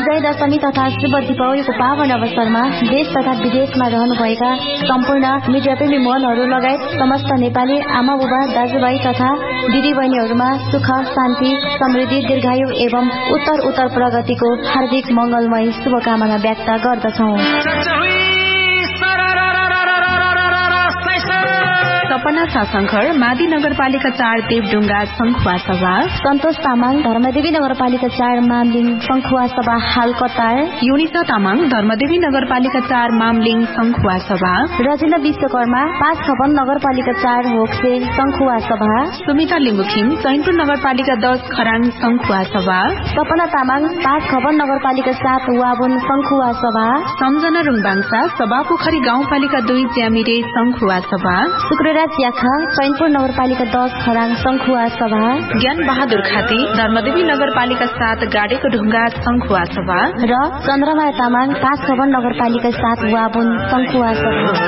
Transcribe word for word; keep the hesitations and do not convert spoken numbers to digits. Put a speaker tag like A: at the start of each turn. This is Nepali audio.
A: विजय दशमी तथा शुभ दीपावलीको पावन अवसरमा देश तथा विदेशमा रहनुभएका सम्पूर्ण मिडियाप्रेमी मनहरू लगायत समस्त नेपाली आमा बुबा दाजुभाइ तथा दिदी बहिनीहरूमा सुख शान्ति समृद्धि दीर्घायु एवं उत्तर उत्तर प्रगतिको हार्दिक मंगलमय शुभकामना व्यक्त गर्दछौं।
B: सपना सासंखर मादी नगरपालिका चार देवडुङ्गा संखुवा सभा,
A: सन्तोष तामाङ धर्मदेवी नगरपालिका चार मामलिङ संखुवा सभा हाल कतार,
B: युनिता तामाङ धर्मदेवी नगरपालिका चार मामलिङ संखुवा सभा,
A: रजिना विश्वकर्मा पाँच छपन नगरपालिका चार होक्से संखुवा सभा,
B: सुमिता लिम्बुखिम चैनपुर नगरपालिका दस खराङ संखुवा सभा,
A: सपना तामाङ पाँच छपन नगरपालिका सात वाबुन संखुवा सभा,
B: सम्झना रुङबाङसा सभापोखरी गाउँपालिका दुई ज्यामिरे संखुवा सभा,
A: शुक्रराज याखा चैनपुर नगरपालिका दस खराङ संखुवा सभा,
B: ज्ञान बहादुर खाती धर्मदेवी नगरपालिका सात गाडेको ढुङ्गा संखुवा सभा
A: र चन्द्रमाया तामाङ पाँच छपन नगरपालिका सात वाबुन संखुवा सभा।